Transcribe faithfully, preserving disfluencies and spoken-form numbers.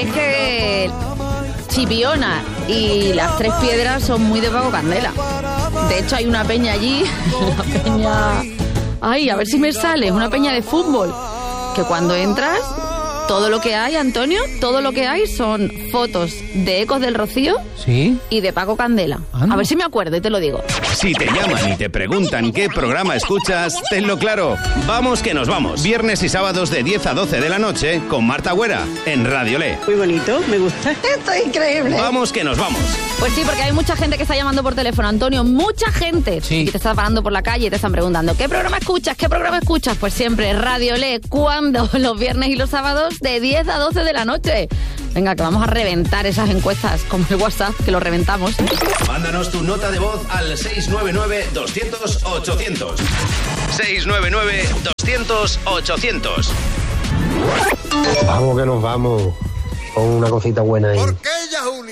es que Chipiona y las Tres Piedras son muy de Paco Candela. De hecho, hay una peña allí, la peña... Ay, a ver si me sale, una peña de fútbol, que cuando entras, todo lo que hay, Antonio, todo lo que hay son fotos de Ecos del Rocío, ¿sí?, y de Paco Candela. Ah, no. A ver si me acuerdo y te lo digo. Si te llaman y te preguntan qué programa escuchas, tenlo claro. Vamos que nos vamos. Viernes y sábados de diez a doce de la noche con Marta Güera en Radio Le. Muy bonito, me gusta. Esto es increíble. Vamos que nos vamos. Pues sí, porque hay mucha gente que está llamando por teléfono, Antonio, mucha gente. Sí. Y te está parando por la calle y te están preguntando, ¿qué programa escuchas? ¿Qué programa escuchas? Pues siempre Radio Le. ¿Cuándo? Los viernes y los sábados de diez a doce de la noche. Venga, que vamos a reventar esas encuestas, como el WhatsApp, que lo reventamos. Mándanos tu nota de voz al seis nueve nueve, doscientos, ochocientos. seis nueve nueve, doscientos, ochocientos. Vamos que nos vamos con una cosita buena ahí. Porque ella es única.